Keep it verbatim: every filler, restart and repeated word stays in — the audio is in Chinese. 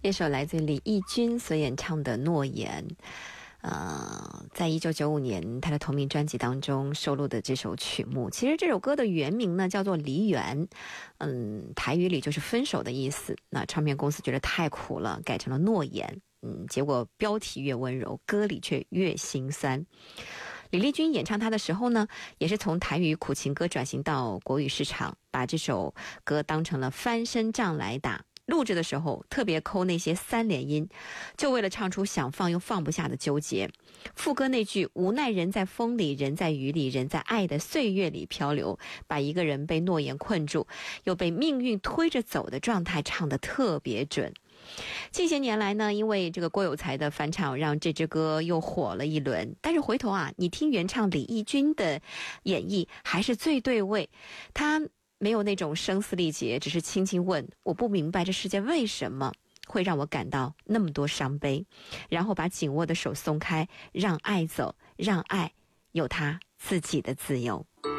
一首来自李翊君所演唱的《诺言》。呃，在一九九五年他的同名专辑当中收录的这首曲目，其实这首歌的原名呢叫做《梨园》，嗯，台语里就是分手的意思。那唱片公司觉得太苦了，改成了《诺言》，嗯，结果标题越温柔，歌里却越心酸。李翊君演唱他的时候呢，也是从台语苦情歌转型到国语市场，把这首歌当成了翻身仗来打。录制的时候特别抠那些三连音，就为了唱出想放又放不下的纠结。副歌那句无奈人在风里，人在雨里，人在爱的岁月里漂流，把一个人被诺言困住又被命运推着走的状态唱得特别准。近些年来呢，因为这个郭有才的翻唱让这支歌又火了一轮，但是回头啊，你听原唱李翊君的演绎还是最对味。他没有那种声嘶力竭，只是轻轻问，我不明白这世界为什么会让我感到那么多伤悲，然后把紧握的手松开，让爱走，让爱有他自己的自由。